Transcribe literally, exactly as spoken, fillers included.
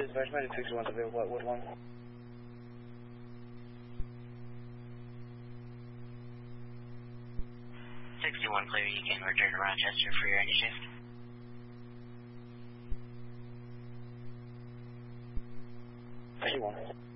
Dispatch, Medic sixty-one's available at Woodlawn. sixty-one clear, you can return to Rochester for your any shift. sixty-one.